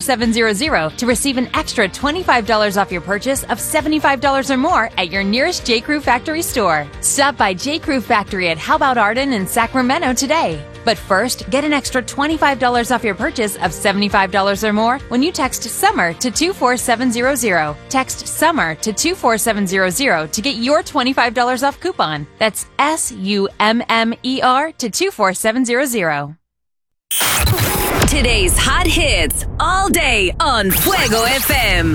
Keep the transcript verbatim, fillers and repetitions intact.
seven hundred to receive an extra twenty-five dollars off your purchase of seventy-five dollars or more at your nearest J. Crew Factory store. Stop by J. Crew Factory at How About Arden in Sacramento today. But first, get an extra twenty-five dollars off your purchase of seventy-five dollars or more when you text SUMMER to two four seven zero zero. Text SUMMER to two four seven zero zero to get your twenty-five dollars off coupon. That's S U M M E R to two four seven zero zero. Today's hot hits all day on Fuego F M.